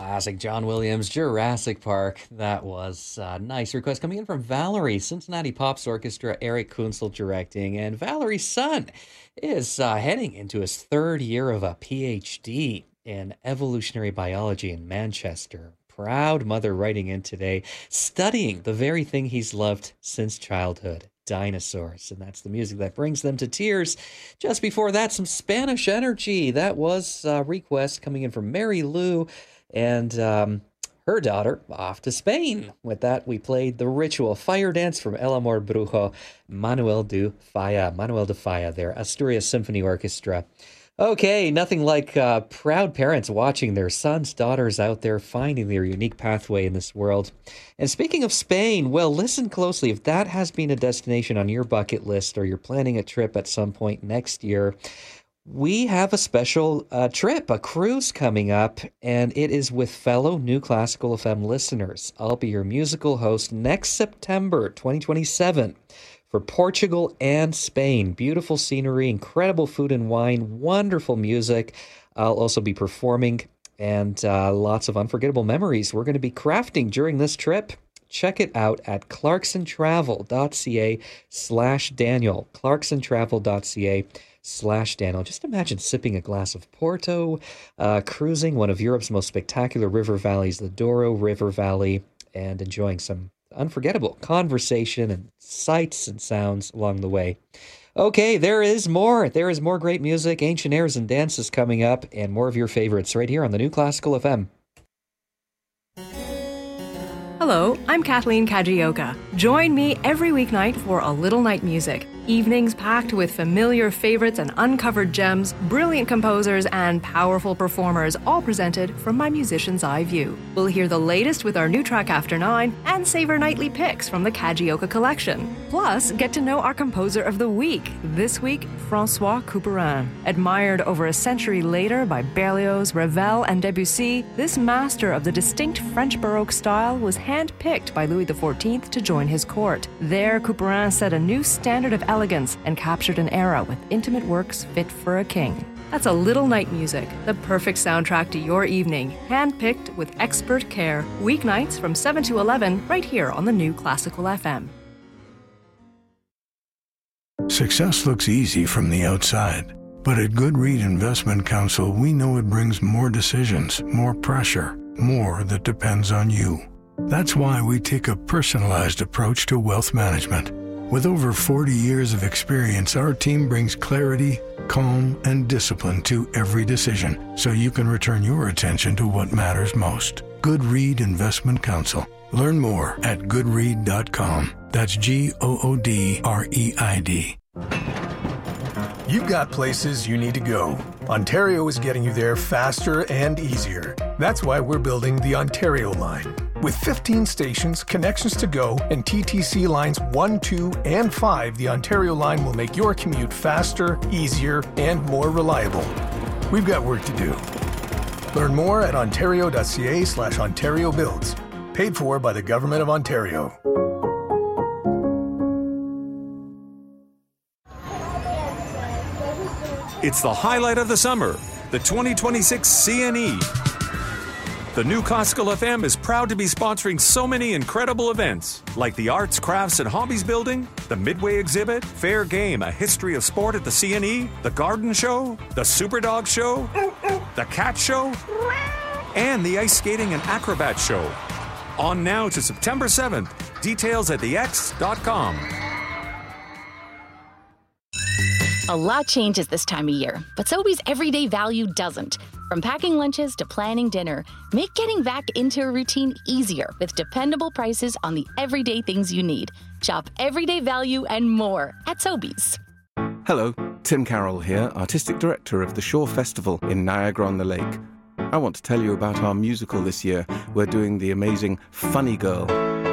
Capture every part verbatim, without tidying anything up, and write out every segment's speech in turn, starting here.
Classic John Williams, Jurassic Park. That was a nice request coming in from Valerie, Cincinnati Pops Orchestra, Eric Kunzel directing. And Valerie's son is uh, heading into his third year of a P H D in evolutionary biology in Manchester. Proud mother writing in today, studying the very thing he's loved since childhood, dinosaurs. And that's the music that brings them to tears. Just before that, some Spanish energy. That was a request coming in from Mary Lou and um, her daughter off to Spain. With that, we played The Ritual Fire Dance from El Amor Brujo, Manuel de Falla, Manuel de Falla, their Asturias Symphony Orchestra. Okay, nothing like uh, proud parents watching their sons, daughters out there finding their unique pathway in this world. And speaking of Spain, well, listen closely. If that has been a destination on your bucket list or you're planning a trip at some point next year, we have a special uh, trip, a cruise coming up, and it is with fellow New Classical F M listeners. I'll be your musical host next September twenty twenty-seven. For Portugal and Spain. Beautiful scenery, incredible food and wine, wonderful music. I'll also be performing and uh, lots of unforgettable memories we're going to be crafting during this trip. Check it out at clarksontravel.ca slash Daniel. clarksontravel.ca slash Daniel. Just imagine sipping a glass of Porto, uh, cruising one of Europe's most spectacular river valleys, the Douro River Valley, and enjoying some unforgettable conversation and sights and sounds along the way. Okay, there is more. There is more great music, ancient airs and dances coming up, and more of your favorites right here on the New Classical F M. Hello, I'm Kathleen Kajioka. Join me every weeknight for A Little Night Music. Evenings packed with familiar favorites and uncovered gems, brilliant composers, and powerful performers, all presented from my musician's eye view. We'll hear the latest with our new track After Nine and savor nightly picks from the Kajioka collection. Plus, get to know our composer of the week. This week, François Couperin. Admired over a century later by Berlioz, Ravel, and Debussy, this master of the distinct French Baroque style was handpicked by Louis the fourteenth to join his court. There, Couperin set a new standard of elegance and captured an era with intimate works fit for a king. That's A Little Night Music, the perfect soundtrack to your evening, handpicked with expert care, weeknights from seven to eleven, right here on the New Classical F M. Success looks easy from the outside, but at Goodread Investment Counsel, we know it brings more decisions, more pressure, more that depends on you. That's why we take a personalized approach to wealth management. With over forty years of experience, our team brings clarity, calm, and discipline to every decision, so you can return your attention to what matters most. Goodread Investment Counsel. Learn more at goodread dot com. That's G O O D R E I D. You've got places you need to go. Ontario is getting you there faster and easier. That's why we're building the Ontario Line. With fifteen stations, connections to go, and T T C lines one, two, and five, the Ontario Line will make your commute faster, easier, and more reliable. We've got work to do. Learn more at ontario.ca slash Ontario Builds. Paid for by the Government of Ontario. It's the highlight of the summer, the twenty twenty-six C N E. The New Classical F M is proud to be sponsoring so many incredible events, like the Arts, Crafts, and Hobbies Building, the Midway Exhibit, Fair Game, a history of sport at the C N E, the Garden Show, the Superdog Show, the Cat Show, and the Ice Skating and Acrobat Show. On now to September seventh. Details at the x dot com. A lot changes this time of year, but Sobeys everyday value doesn't. From packing lunches to planning dinner, make getting back into a routine easier with dependable prices on the everyday things you need. Shop everyday value and more at Sobeys. Hello, Tim Carroll here, Artistic Director of the Shore Festival in Niagara-on-the-Lake. I want to tell you about our musical this year. We're doing the amazing Funny Girl.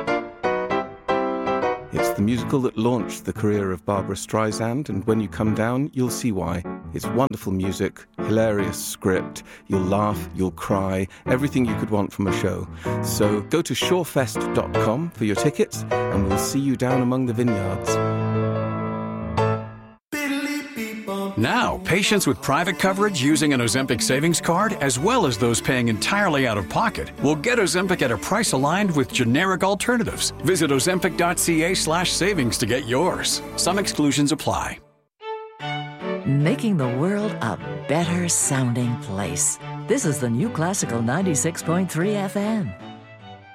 It's the musical that launched the career of Barbara Streisand, and when you come down, you'll see why. It's wonderful music, hilarious script, you'll laugh, you'll cry, everything you could want from a show. So go to shorefest dot com for your tickets, and we'll see you down among the vineyards. Now, patients with private coverage using an Ozempic savings card, as well as those paying entirely out of pocket, will get Ozempic at a price aligned with generic alternatives. Visit ozempic.ca slash savings to get yours. Some exclusions apply. Making the world a better sounding place. This is the new Classical ninety-six point three F M.